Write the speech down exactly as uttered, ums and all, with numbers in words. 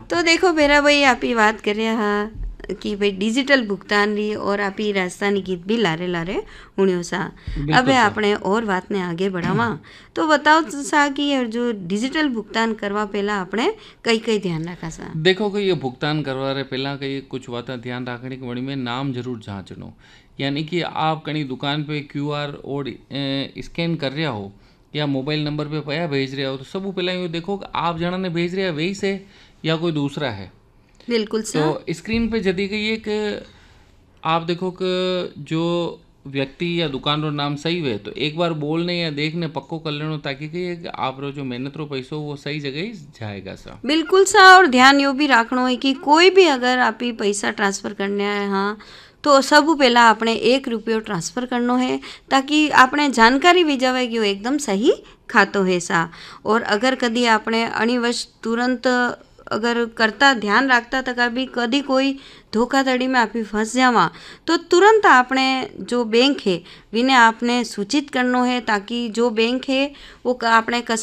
तो देखो बेरा भाई आप ही बात कर रहे हाँ कि भाई डिजिटल भुगतान री और आप ही राजस्थानी गीत भी लारे लारे हुणियो सा। अबे बिल्कुल सा। आपने और बात ने आगे बढ़ावा तो बताओ तो सा कि ये जो डिजिटल भुगतान करवा पहला आपने कई कई ध्यान रखा सा। देखो कि ये भुगतान करवा रहे पहला कई कुछ बातें ध्यान रखने की बड़ी में नाम जरूर जांचनो। यानी कि आप कहीं दुकान पे क्यू आर और स्कैन कर रहा हो या मोबाइल नंबर पे पया भेज रहे हो तो सब पहला ये देखो कि आप जना ने भेज रहे हैं वही से या कोई दूसरा है। बिल्कुल तो सा। स्क्रीन पे जदी गई है कि आप देखो कि जो व्यक्ति या दुकान रो नाम सही है तो एक बार बोलने या देखने पक्को कर लेनो ताकि कि आप रो जो मेहनत रो पैसो वो सही जगह ही जाएगा सा। बिल्कुल सा और ध्यान यो भी रखना है कि कोई भी अगर आप ही पैसा ट्रांसफर करने है हाँ तो सब पहला आपने एक रुपयो ट्रांसफर करना है ताकि आपने जानकारी भी जावे कि वो एकदम सही खातो है सा। और अगर कदी आपने अनिवश तुरंत अगर करता ध्यान रखता तो कभी कभी कोई धोखाधड़ी में आप ही फंस जावा तो तुरंत आपने जो बैंक है विने आपने सूचित करना है ताकि जो बैंक है वो आपने